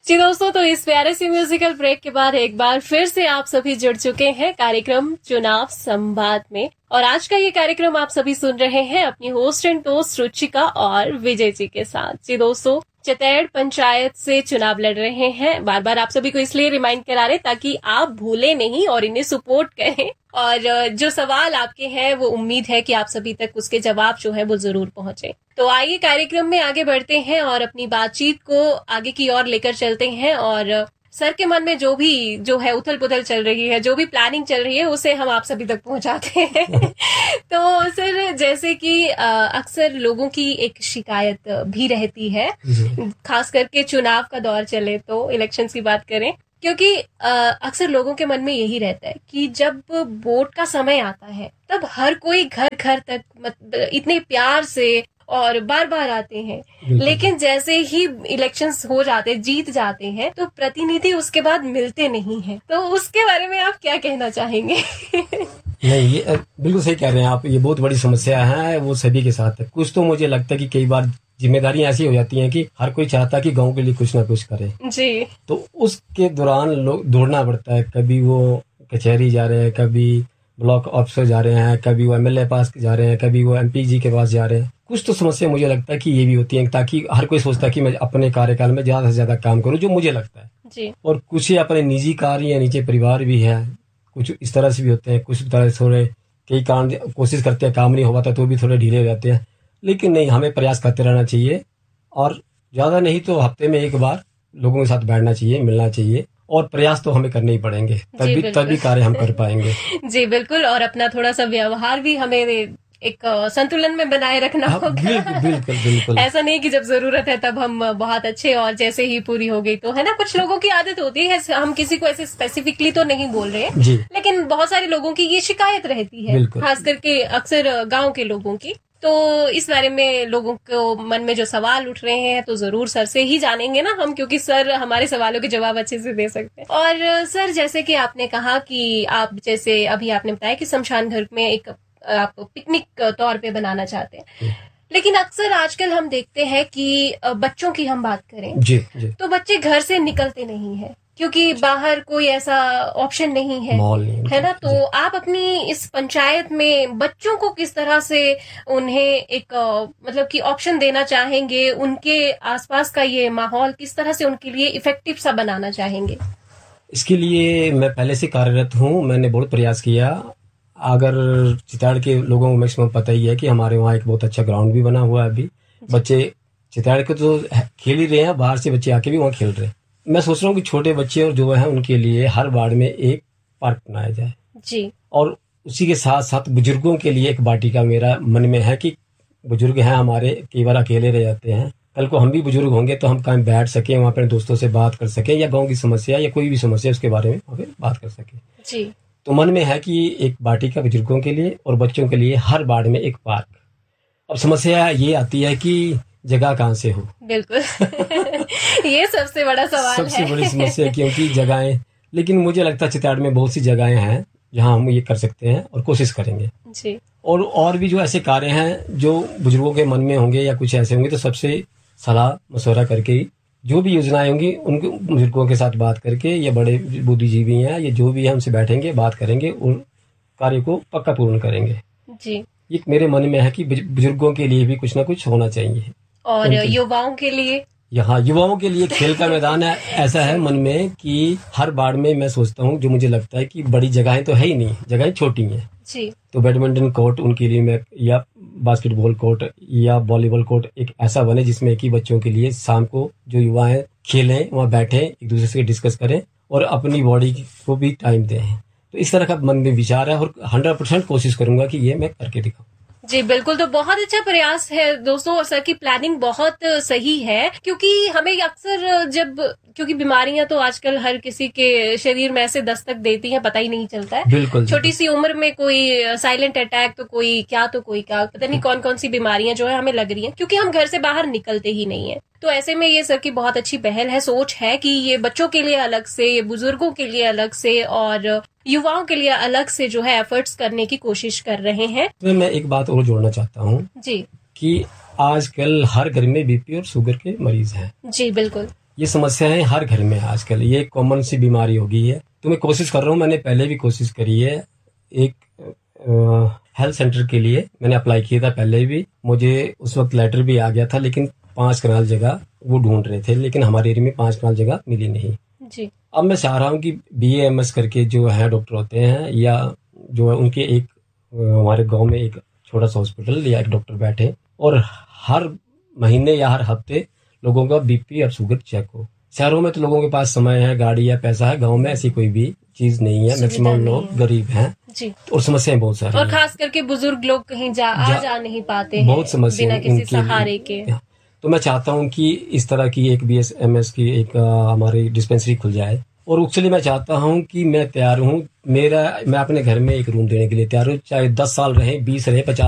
जी दोस्तों, तो इस प्यारे से म्यूजिकल ब्रेक के बाद एक बार फिर से आप सभी जुड़ चुके हैं कार्यक्रम चुनाव संवाद में। और आज का ये कार्यक्रम आप सभी सुन रहे हैं अपनी होस्ट एंड टोस्ट रुचिका और विजय जी के साथ। जी दोस्तों, चितैड़ पंचायत से चुनाव लड़ रहे हैं। बार बार आप सभी को इसलिए रिमाइंड करा रहे ताकि आप भूले नहीं और इन्हें सपोर्ट करें। और जो सवाल आपके हैं वो उम्मीद है कि आप सभी तक उसके जवाब जो है वो जरूर पहुंचे। तो आइए कार्यक्रम में आगे बढ़ते हैं और अपनी बातचीत को आगे की ओर लेकर चलते हैं। और सर के मन में जो है उथल पुथल चल रही है, जो भी प्लानिंग चल रही है, उसे हम आप सभी तक पहुंचाते हैं। तो सर, जैसे कि अक्सर लोगों की एक शिकायत भी रहती है, खास करके चुनाव का दौर चले तो, इलेक्शंस की बात करें, क्योंकि अक्सर लोगों के मन में यही रहता है कि जब वोट का समय आता है तब हर कोई घर घर तक इतने प्यार से और बार बार आते हैं, लेकिन जैसे ही इलेक्शंस हो जाते, जीत जाते हैं, तो प्रतिनिधि उसके बाद मिलते नहीं हैं। तो उसके बारे में आप क्या कहना चाहेंगे? नहीं, ये बिल्कुल सही कह रहे हैं आप। ये बहुत बड़ी समस्या है, वो सभी के साथ है। कुछ तो मुझे लगता है कि कई बार जिम्मेदारियां ऐसी हो जाती हैं कि हर कोई चाहता है कि गांव के लिए कुछ ना कुछ करे जी। तो उसके दौरान लोग दौड़ना पड़ता है। कभी वो कचहरी जा रहे हैं, कभी ब्लॉक ऑफिसर जा रहे हैं, कभी वो एमएलए पास जा रहे हैं, कभी वो एमपी जी के पास जा रहे हैं। कुछ तो समस्या मुझे लगता है कि ये भी होती है, ताकि हर कोई सोचता है कि मैं अपने कार्यकाल में ज्यादा से ज्यादा काम करूं, जो मुझे लगता है जी। और कुछ ही अपने निजी कार्य या नीचे परिवार भी है, कुछ इस तरह से भी होते हैं। कुछ तरह से थोड़े कई काम कोशिश करते हैं, काम नहीं हो पाता तो भी थोड़े ढीले हो जाते हैं। लेकिन नहीं, हमें प्रयास करते रहना चाहिए और ज्यादा नहीं तो हफ्ते में एक बार लोगों के साथ बैठना चाहिए, मिलना चाहिए और प्रयास तो हमें करने ही पड़ेंगे, तभी कार्य हम कर पाएंगे। जी बिल्कुल। और अपना थोड़ा सा व्यवहार भी हमें एक संतुलन में बनाए रखना होगा। बिल्कुल बिल्कुल। ऐसा नहीं कि जब जरूरत है तब हम बहुत अच्छे और जैसे ही पूरी हो गई तो, है ना। कुछ लोगों की आदत होती है, हम किसी को ऐसे स्पेसिफिकली तो नहीं बोल रहे हैं, लेकिन बहुत सारे लोगों की ये शिकायत रहती है, खास करके अक्सर गाँव के लोगों की। तो इस बारे में लोगों को मन में जो सवाल उठ रहे हैं तो जरूर सर से ही जानेंगे ना हम, क्योंकि सर हमारे सवालों के जवाब अच्छे से दे सकते हैं। और सर, जैसे कि आपने कहा कि आप जैसे अभी आपने बताया कि शमशान घर में एक आप पिकनिक तौर पे बनाना चाहते हैं, लेकिन अक्सर आजकल हम देखते हैं कि बच्चों की हम बात करें जी। तो बच्चे घर से निकलते नहीं है क्योंकि बाहर कोई ऐसा ऑप्शन नहीं है, है ना। तो आप अपनी इस पंचायत में बच्चों को किस तरह से उन्हें एक मतलब कि ऑप्शन देना चाहेंगे, उनके आसपास का ये माहौल किस तरह से उनके लिए इफेक्टिव सा बनाना चाहेंगे? इसके लिए मैं पहले से कार्यरत हूँ, मैंने बहुत प्रयास किया। अगर चितैड़ के लोगों को मैक्सिमम पता ही है कि हमारे वहाँ एक बहुत अच्छा ग्राउंड भी बना हुआ है। अभी बच्चे चितैड़ के तो खेल ही रहे हैं, बाहर से बच्चे आके भी वहाँ खेल रहे हैं। मैं सोच रहा हूँ कि छोटे बच्चे और जो है उनके लिए हर वार्ड में एक पार्क बनाया जाए जी। और उसी के साथ साथ बुजुर्गों के लिए एक वाटिका मेरा मन में है कि बुजुर्ग हैं हमारे, कई बार अकेले रह जाते हैं, कल को हम भी बुजुर्ग होंगे तो हम कहीं बैठ सकें, वहाँ अपने दोस्तों से बात कर सकें या गाँव की समस्या या कोई भी समस्या उसके बारे में वहाँ बात कर सकें जी। तो मन में है कि एक वाटिका बुजुर्गों के लिए और बच्चों के लिए हर वार्ड में एक पार्क। अब समस्या ये आती है कि जगह कहाँ से हो। बिल्कुल। ये सबसे बड़ा सवाल सबसे बड़ी समस्या, क्योंकि जगहें, लेकिन मुझे लगता है चितैड़ में बहुत सी जगहें हैं जहाँ हम ये कर सकते हैं और कोशिश करेंगे जी। और भी जो ऐसे कार्य हैं जो बुजुर्गों के मन में होंगे या कुछ ऐसे होंगे तो सबसे सलाह मशवरा करके जो भी योजनाएं होंगी उनके बुजुर्गों के साथ बात करके, या बड़े बुद्धिजीवी हैं ये जो भी है उनसे बैठेंगे, बात करेंगे, उन कार्य को पक्का पूर्ण करेंगे जी। ये मेरे मन में है कि बुजुर्गों के लिए भी कुछ ना कुछ होना चाहिए। और युवाओं के लिए, यहाँ युवाओं के लिए खेल का मैदान है। ऐसा है मन में कि हर वार्ड में मैं सोचता हूँ, जो मुझे लगता है कि बड़ी जगहें तो है ही नहीं, जगहें छोटी हैं जी। तो बैडमिंटन कोर्ट उनके लिए मैं, या बास्केटबॉल कोर्ट या वॉलीबॉल कोर्ट एक ऐसा बने जिसमें कि बच्चों के लिए शाम को जो युवा हैं खेलें, वहाँ बैठें, एक दूसरे से डिस्कस करें और अपनी बॉडी को भी टाइम दें। तो इस तरह का मन में विचार है और 100% कोशिश करूंगा कि ये मैं करके दिखाऊं। जी बिल्कुल। तो बहुत अच्छा प्रयास है दोस्तों, और सर की प्लानिंग बहुत सही है, क्योंकि हमें अक्सर क्योंकि बीमारियां तो आजकल हर किसी के शरीर में ऐसे दस्तक देती हैं, पता ही नहीं चलता है। बिल्कुल। छोटी सी उम्र में कोई साइलेंट अटैक तो कोई क्या, पता नहीं कौन कौन सी बीमारियां जो है हमें लग रही हैं, क्योंकि हम घर से बाहर निकलते ही नहीं है। तो ऐसे में ये सर की बहुत अच्छी पहल है, सोच है कि ये बच्चों के लिए अलग से, ये बुजुर्गों के लिए अलग से और युवाओं के लिए अलग से जो है एफर्ट्स करने की कोशिश कर रहे हैं। तो मैं एक बात और जोड़ना चाहता हूँ जी, कि आजकल हर घर में बीपी और शुगर के मरीज हैं। जी बिल्कुल। ये समस्याएं हर घर में है आजकल, ये कॉमन सी बीमारी हो गई है। तो मैं कोशिश कर रहा हूँ, मैंने पहले भी कोशिश करी है, एक हेल्थ सेंटर के लिए मैंने अप्लाई किया था पहले भी, मुझे उस वक्त लेटर भी आ गया था, लेकिन 5 कनाल जगह वो ढूंढ रहे थे, लेकिन हमारे एरिया में 5 कनाल जगह मिली नहीं जी। अब मैं चाह रहा हूँ कि BAMS करके जो है डॉक्टर होते हैं, या जो है उनके एक हमारे गांव में एक छोटा सा हॉस्पिटल या एक डॉक्टर बैठे और हर महीने या हर हफ्ते लोगों का BP और शुगर चेक हो। शहरों में तो लोगों के पास समय है, गाड़ी है, पैसा है, गांव में ऐसी कोई भी चीज नहीं है, मैक्सिमम लोग गरीब हैं जी। और समस्याएं बहुत सारी और खास करके बुजुर्ग लोग कहीं जा नहीं पाते हैं, बहुत समस्या बिना किसी सहारे के। तो मैं चाहता हूँ कि इस तरह की एक BAMS की एक हमारी डिस्पेंसरी खुल जाए, और उसके लिए मैं चाहता हूँ कि मैं तैयार हूँ, मैं अपने घर में एक रूम देने के लिए तैयार हूँ, चाहे 10 साल रहे, 20 रहे, 50